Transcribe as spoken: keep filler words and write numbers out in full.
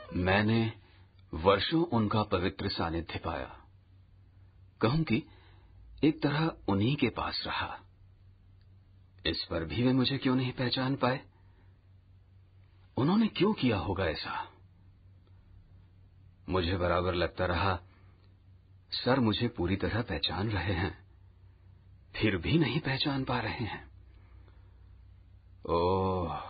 मैंने वर्षों उनका पवित्र सानिध्य पाया। कहूं कि एक तरह उन्हीं के पास रहा। इस पर भी वे मुझे क्यों नहीं पहचान पाए? उन्होंने क्यों किया होगा ऐसा? मुझे बराबर लगता रहा सर मुझे पूरी तरह पहचान रहे हैं, फिर भी नहीं पहचान पा रहे हैं। ओह,